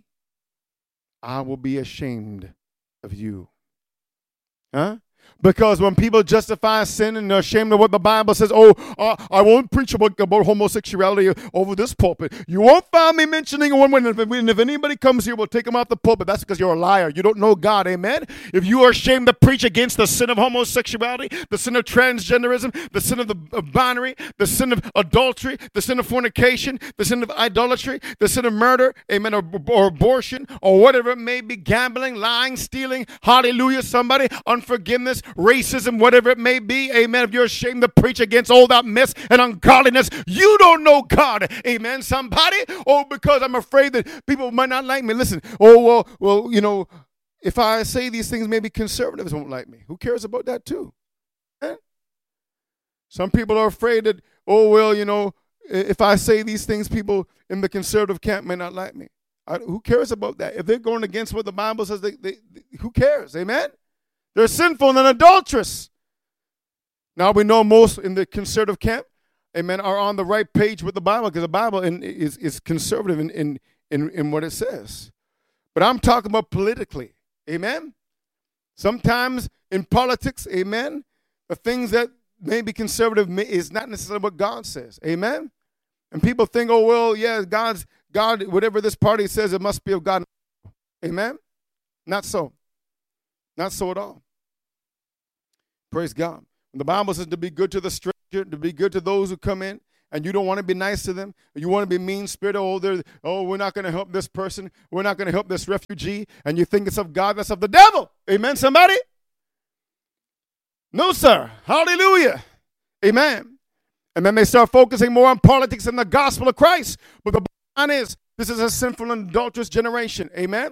I will be ashamed of you. Huh? Because when people justify sin and they're ashamed of what the Bible says, I won't preach about homosexuality over this pulpit. You won't find me mentioning one when if anybody comes here, we'll take them off the pulpit. That's because you're a liar. You don't know God, amen? If you are ashamed to preach against the sin of homosexuality, the sin of transgenderism, the sin of the binary, the sin of adultery, the sin of fornication, the sin of idolatry, the sin of murder, amen, or abortion, or whatever it may be, gambling, lying, stealing, hallelujah, somebody, unforgiveness, racism, whatever it may be, amen. If you're ashamed to preach against all that mess and ungodliness, you don't know God, amen, somebody. Because I'm afraid that people might not like me. Listen, well, if I say these things, maybe conservatives won't like me. Who cares about that too? Eh? Some people are afraid that, if I say these things, people in the conservative camp may not like me. Who cares about that? If they're going against what the Bible says, who cares? Amen? They're sinful and adulterous. Now we know most in the conservative camp, amen, are on the right page with the Bible, because the Bible is conservative in what it says. But I'm talking about politically, amen? Sometimes in politics, amen, the things that may be conservative is not necessarily what God says, amen? And people think, oh, well, yeah, God, whatever this party says, it must be of God. Amen? Not so. Not so at all. Praise God. The Bible says to be good to the stranger, to be good to those who come in, and you don't want to be nice to them. You want to be mean-spirited. We're not going to help this person. We're not going to help this refugee. And you think it's of God, that's of the devil. Amen, somebody? No, sir. Hallelujah. Amen. And then they start focusing more on politics than the gospel of Christ. But the bottom line is, this is a sinful and adulterous generation. Amen?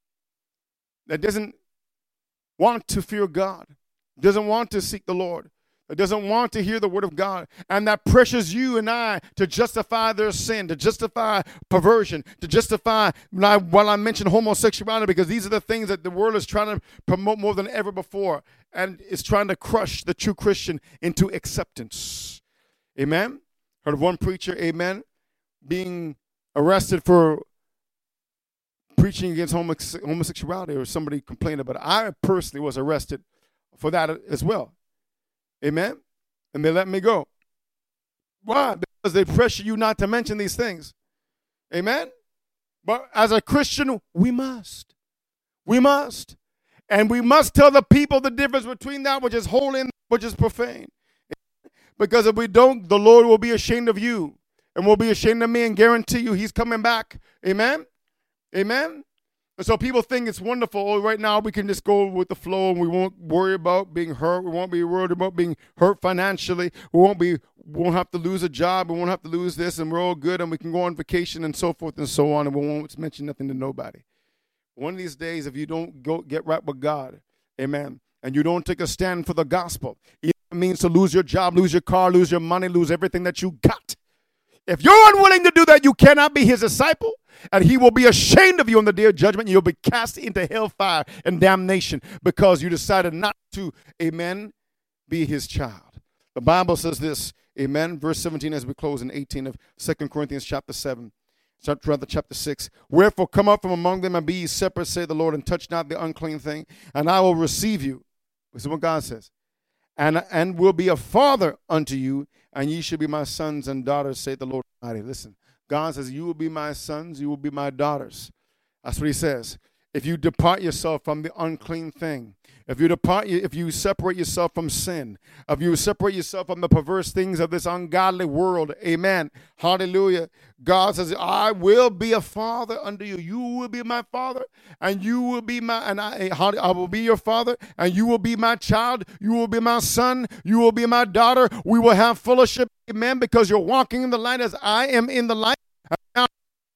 That doesn't want to fear God. Doesn't want to seek the Lord. That doesn't want to hear the word of God. And that pressures you and I to justify their sin, to justify perversion, to justify, while I mention homosexuality, because these are the things that the world is trying to promote more than ever before. And it's trying to crush the true Christian into acceptance. Amen? Heard of one preacher, amen, being arrested for preaching against homosexuality, or somebody complained about it. I personally was arrested for that as well. Amen? And they let me go. Why? Because they pressure you not to mention these things. Amen? But as a Christian, we must. We must. And we must tell the people the difference between that which is holy and which is profane. Because if we don't, the Lord will be ashamed of you and will be ashamed of me, and guarantee you he's coming back. Amen? Amen? And so people think it's wonderful. Oh, right now we can just go with the flow and we won't worry about being hurt. We won't be worried about being hurt financially. We won't have to lose a job. We won't have to lose this, and we're all good, and we can go on vacation and so forth and so on, and we won't mention nothing to nobody. One of these days, if you don't go get right with God, amen, and you don't take a stand for the gospel, it means to lose your job, lose your car, lose your money, lose everything that you got. If you're unwilling to do that, you cannot be his disciple, and he will be ashamed of you on the day of judgment, and you'll be cast into hellfire and damnation because you decided not to, amen, be his child. The Bible says this, amen, verse 17 as we close, in 18 of 2 Corinthians chapter 7, chapter 6. Wherefore come up from among them and be ye separate, saith the Lord, and touch not the unclean thing, and I will receive you. This is what God says. And will be a father unto you, and ye shall be my sons and daughters, saith the Lord Almighty. Listen, God says, you will be my sons, you will be my daughters. That's what he says. If you depart yourself from the unclean thing, if you separate yourself from sin, if you separate yourself from the perverse things of this ungodly world, amen, hallelujah, God says, I will be a father unto you. You will be my father, and you will be I will be your father, and you will be my child. You will be my son. You will be my daughter. We will have fellowship, amen, because you're walking in the light as I am in the light. Now,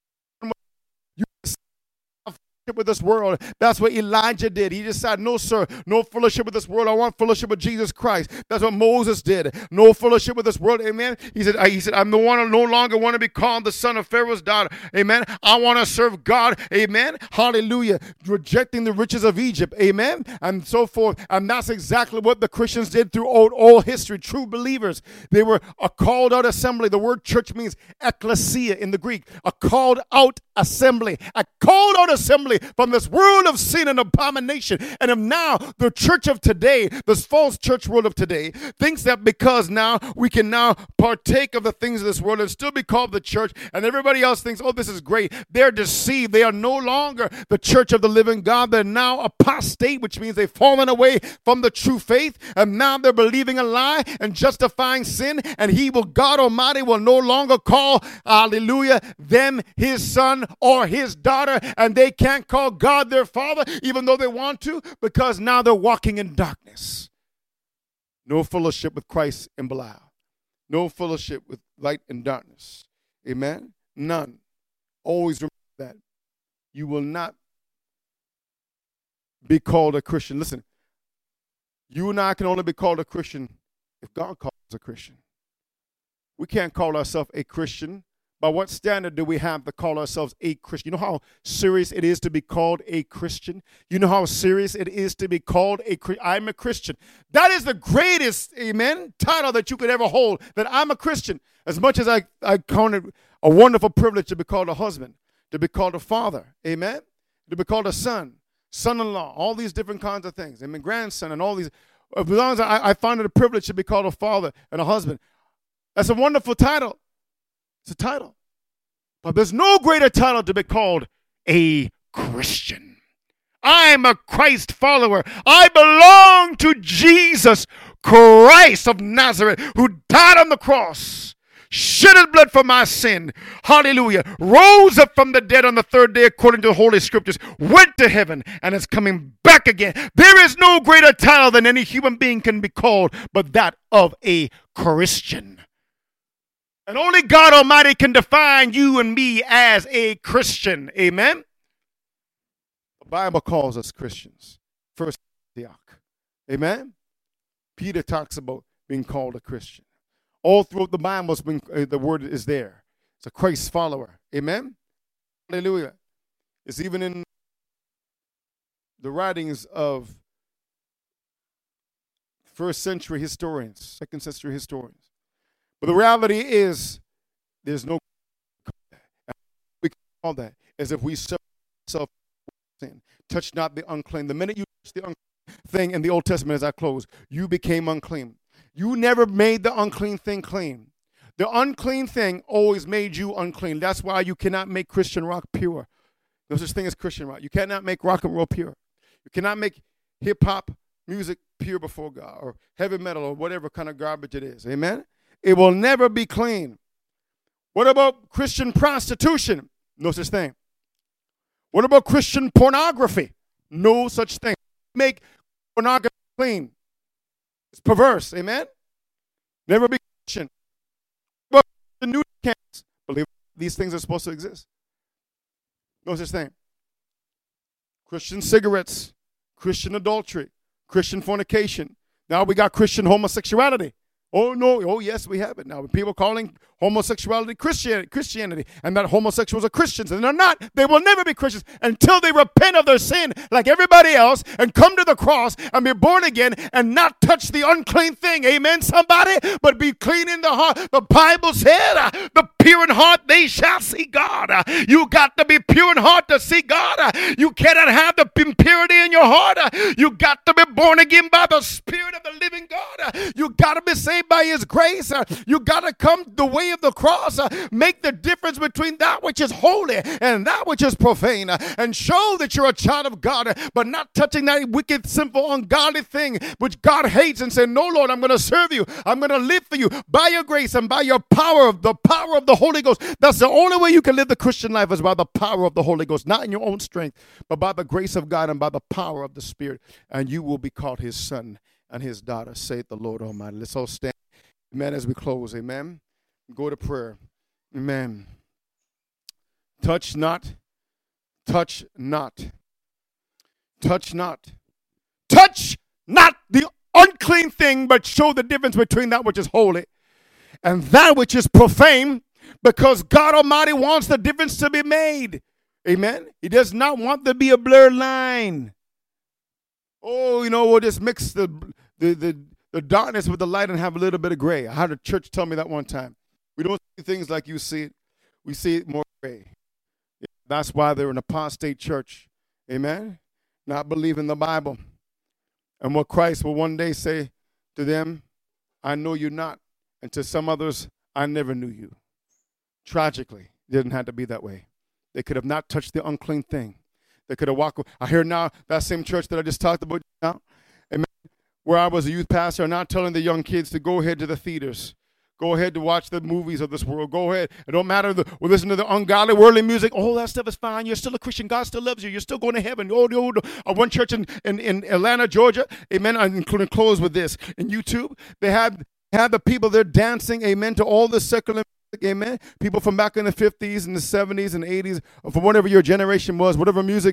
with this world. That's what Elijah did. He just said, no, sir, no fellowship with this world. I want fellowship with Jesus Christ. That's what Moses did. No fellowship with this world. Amen. He said, I'm the one who no longer want to be called the son of Pharaoh's daughter. Amen. I want to serve God. Amen. Hallelujah. Rejecting the riches of Egypt. Amen. And so forth. And that's exactly what the Christians did throughout all history. True believers. They were a called out assembly. The word church means ecclesia in the Greek. A called out assembly. A called out assembly from this world of sin and abomination. And if now the church of today, this false church world of today, thinks that because now we can now partake of the things of this world and still be called the church, and everybody else thinks, oh, this is great. They're deceived. They are no longer the church of the living God. They're now apostate, which means they've fallen away from the true faith, and now they're believing a lie and justifying sin, and God Almighty will no longer call, hallelujah, them his son or his daughter, and they can't call God their father, even though they want to, because now they're walking in darkness. No fellowship with Christ and Belial. No fellowship with light and darkness. Amen? None. Always remember that. You will not be called a Christian. Listen, you and I can only be called a Christian if God calls us a Christian. We can't call ourselves a Christian. By what standard do we have to call ourselves a Christian? You know how serious it is to be called a Christian? You know how serious it is to be called a Christian? I'm a Christian. That is the greatest, amen, title that you could ever hold, that I'm a Christian. As much as I count it a wonderful privilege to be called a husband, to be called a father, amen, to be called a son, son-in-law, all these different kinds of things, amen, grandson, and all these. As long as I find it a privilege to be called a father and a husband, that's a wonderful title. It's a title. But there's no greater title to be called a Christian. I'm a Christ follower. I belong to Jesus Christ of Nazareth, who died on the cross, shed his blood for my sin. Hallelujah. Rose up from the dead on the third day according to the Holy Scriptures, went to heaven, and is coming back again. There is no greater title than any human being can be called but that of a Christian. And only God Almighty can define you and me as a Christian. Amen? The Bible calls us Christians. First Antioch. Amen? Peter talks about being called a Christian. All throughout the Bible, the word is there. It's a Christ follower. Amen? Hallelujah. It's even in the writings of first century historians, second century historians. But the reality is, there's no, we call that as if we separate ourselves from sin. Touch not the unclean. The minute you touch the unclean thing in the Old Testament, as I close, you became unclean. You never made the unclean thing clean. The unclean thing always made you unclean. That's why you cannot make Christian rock pure. There's such thing as Christian rock. You cannot make rock and roll pure. You cannot make hip-hop music pure before God, or heavy metal, or whatever kind of garbage it is. Amen? It will never be clean. What about Christian prostitution? No such thing. What about Christian pornography? No such thing. Make pornography clean. It's perverse. Amen? Never be Christian. What about the new camps? Believe these things are supposed to exist. No such thing. Christian cigarettes, Christian adultery, Christian fornication. Now we got Christian homosexuality. Oh, no. Oh, yes, we have it now. People calling homosexuality Christianity, and that homosexuals are Christians, and they're not. They will never be Christians until they repent of their sin like everybody else and come to the cross and be born again and not touch the unclean thing. Amen, somebody? But be clean in the heart. The Bible said, the pure in heart, they shall see God. You got to be pure in heart to see God. You cannot have the impurity in your heart. You got to be born again by the Spirit of the living God. You got to be saved by his grace. You got to come the way of the cross. Make the difference between that which is holy and that which is profane, and show that you're a child of God, but not touching that wicked, sinful, ungodly thing which God hates, and say, no, Lord, I'm going to serve you. I'm going to live for you by your grace and by your power, the power of the Holy Ghost. That's the only way you can live the Christian life, is by the power of the Holy Ghost, not in your own strength, but by the grace of God and by the power of the Spirit, and you will be called his son and his daughter, saith the Lord Almighty. Let's all stand, amen, as we close, amen. Go to prayer, amen. Touch not, touch not, touch not, touch not the unclean thing, but show the difference between that which is holy and that which is profane, because God Almighty wants the difference to be made, amen. He does not want there to be a blurred line. Oh, we'll just mix the darkness with the light and have a little bit of gray. I had a church tell me that one time. We don't see things like you see it. We see it more gray. That's why they're an apostate church. Amen? Not believing the Bible. And what Christ will one day say to them, I know you not. And to some others, I never knew you. Tragically, it didn't have to be that way. They could have not touched the unclean thing. They could have walked. I hear now that same church that I just talked about now, amen, where I was a youth pastor, are now telling the young kids to go ahead to the theaters. Go ahead to watch the movies of this world. Go ahead. It don't matter. We'll listen to the ungodly, worldly music. All that stuff is fine. You're still a Christian. God still loves you. You're still going to heaven. One church in Atlanta, Georgia, amen, I'm going to close with this. In YouTube, they had the people there dancing, amen, to all the secular music, amen. People from back in the 50s and the 70s and 80s, or from whatever your generation was, whatever music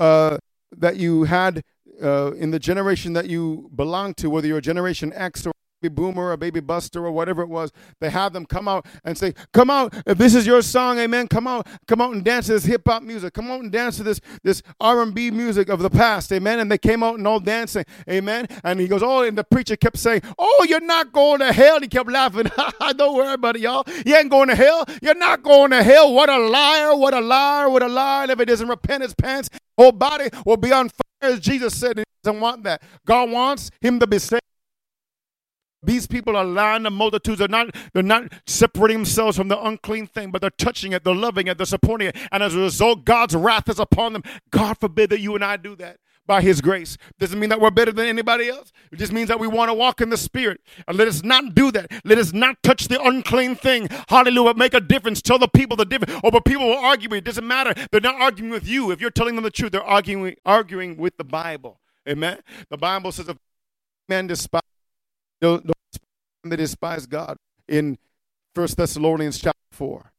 that you had in the generation that you belonged to, whether you're a Generation X or Baby Boomer or Baby Buster or whatever it was. They have them come out and say, come out, if this is your song, amen, come out and dance to this hip-hop music. Come out and dance to this R&B music of the past, amen. And they came out and all dancing, amen. And he goes, oh, and the preacher kept saying, oh, you're not going to hell. And he kept laughing. Don't worry about it, y'all. You ain't going to hell. You're not going to hell. What a liar, what a liar, what a liar. And if it doesn't repent his pants, whole body will be on fire, as Jesus said. He doesn't want that. God wants him to be saved. These people are lying to multitudes. They're not separating themselves from the unclean thing, but they're touching it, they're loving it, they're supporting it. And as a result, God's wrath is upon them. God forbid that you and I do that by his grace. Doesn't mean that we're better than anybody else. It just means that we want to walk in the Spirit. And let us not do that. Let us not touch the unclean thing. Hallelujah. Make a difference. Tell the people the difference. Oh, but people will argue. It doesn't matter. They're not arguing with you. If you're telling them the truth, they're arguing with the Bible. Amen. The Bible says if men despise, don't they despise God in 1 Thessalonians chapter 4.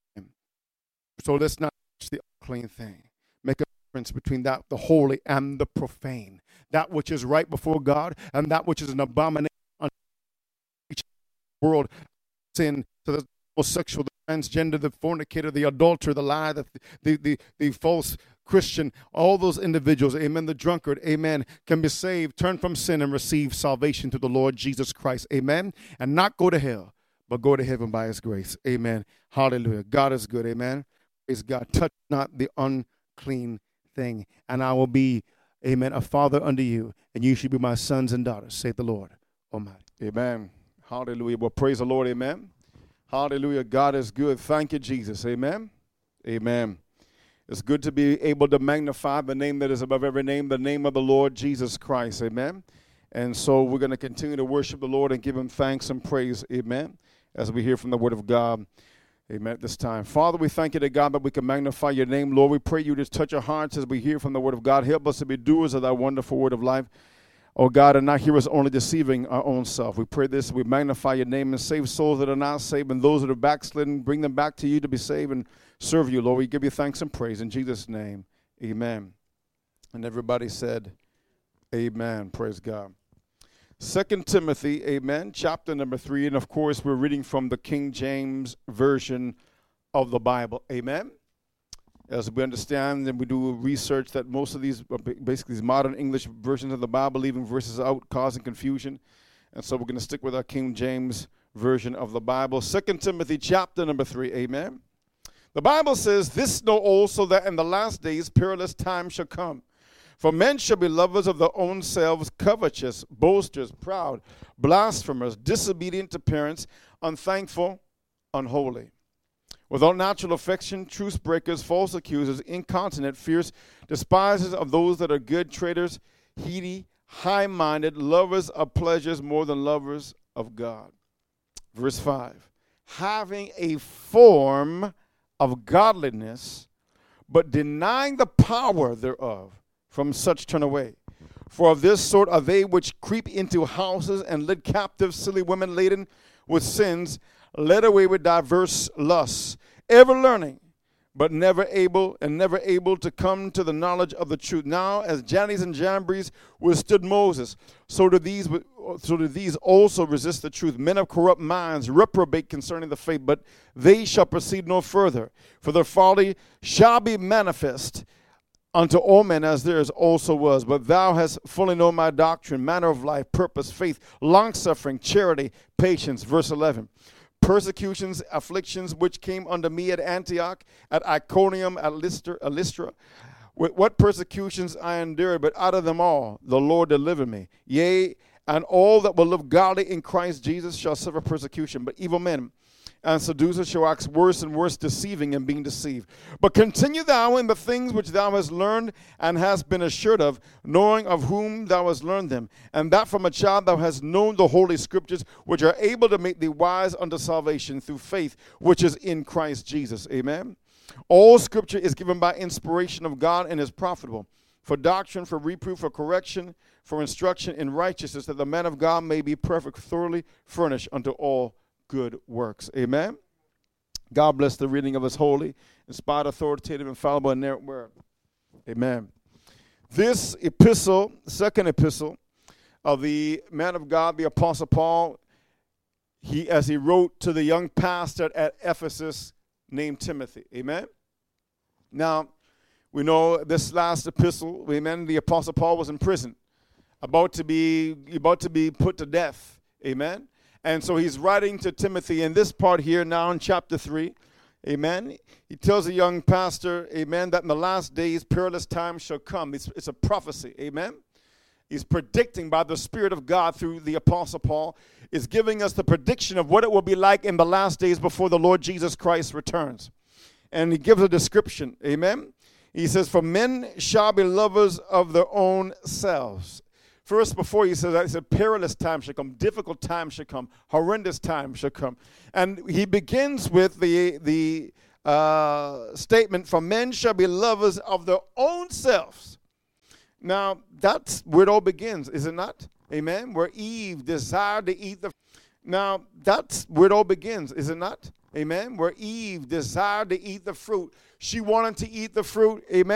So let's not touch the unclean thing. Make a difference between that, the holy and the profane. That which is right before God and that which is an abomination unto the world. Sin to the homosexual, the transgender, the fornicator, the adulterer, the liar, the false Christian, all those individuals, amen, the drunkard, amen, can be saved, turn from sin, and receive salvation through the Lord Jesus Christ, amen, and not go to hell, but go to heaven by his grace, amen, hallelujah. God is good, amen, praise God. Touch not the unclean thing, and I will be, amen, a father unto you, and you should be my sons and daughters, saith the Lord Almighty. Amen, hallelujah. Well, praise the Lord, amen, hallelujah. God is good. Thank you, Jesus, amen, amen. It's good to be able to magnify the name that is above every name, the name of the Lord Jesus Christ, amen. And so we're going to continue to worship the Lord and give him thanks and praise, amen, as we hear from the word of God, amen, at this time. Father, we thank you to God that we can magnify your name. Lord, we pray you just touch our hearts as we hear from the word of God. Help us to be doers of thy wonderful word of life, oh God, and not hearers only deceiving our own self. We pray this, we magnify your name and save souls that are not saved, and those that are backslidden, bring them back to you to be saved and serve you, Lord. We give you thanks and praise in Jesus' name. Amen. And everybody said, amen. Praise God. 2 Timothy, amen, chapter number 3. And, of course, we're reading from the King James Version of the Bible. Amen. As we understand and we do research that most of these, basically these modern English versions of the Bible, leaving verses out, causing confusion. And so we're going to stick with our King James Version of the Bible. 2 Timothy chapter number 3. Amen. The Bible says, this know also that in the last days perilous times shall come. For men shall be lovers of their own selves, covetous, boasters, proud, blasphemers, disobedient to parents, unthankful, unholy, without natural affection, truce breakers, false accusers, incontinent, fierce, despisers of those that are good, traitors, heady, high-minded, lovers of pleasures more than lovers of God. Verse 5, having a form of godliness, but denying the power thereof, from such turn away. For of this sort are they which creep into houses and lead captive silly women laden with sins, led away with diverse lusts, ever learning, but never able to come to the knowledge of the truth. Now, as Jannes and Jambres withstood Moses, so do these also resist the truth. Men of corrupt minds reprobate concerning the faith, but they shall proceed no further. For their folly shall be manifest unto all men, as theirs also was. But thou hast fully known my doctrine, manner of life, purpose, faith, longsuffering, charity, patience. Verse 11. Persecutions, afflictions, which came unto me at Antioch, at Iconium, at Lystra. What persecutions I endured, but out of them all the Lord delivered me. Yea, and all that will live godly in Christ Jesus shall suffer persecution. But evil men and seducers shall wax worse and worse, deceiving and being deceived. But continue thou in the things which thou hast learned and hast been assured of, knowing of whom thou hast learned them, and that from a child thou hast known the holy scriptures, which are able to make thee wise unto salvation through faith, which is in Christ Jesus. Amen. All scripture is given by inspiration of God and is profitable for doctrine, for reproof, for correction, for instruction in righteousness, that the man of God may be perfect, thoroughly furnished unto all good works. Amen. God bless the reading of his holy, inspired, authoritative, infallible, and inerrant word. Amen. This epistle, second epistle of the man of God, the Apostle Paul, as he wrote to the young pastor at Ephesus named Timothy. Amen? Now, we know this last epistle, amen, the Apostle Paul was in prison, about to be put to death. Amen? And so he's writing to Timothy in this part here now in chapter 3. Amen? He tells the young pastor, amen, that in the last days perilous times shall come. It's a prophecy. Amen? He's predicting by the Spirit of God through the Apostle Paul, is giving us the prediction of what it will be like in the last days before the Lord Jesus Christ returns. And he gives a description. Amen? He says, for men shall be lovers of their own selves. First, before he says that, he said, perilous times shall come, difficult times shall come, horrendous times shall come. And he begins with the statement, for men shall be lovers of their own selves. Now, that's where it all begins, is it not? Amen? Where Eve desired to eat the... Now, that's where it all begins, is it not? Amen? Where Eve desired to eat the fruit. She wanted to eat the fruit. Amen?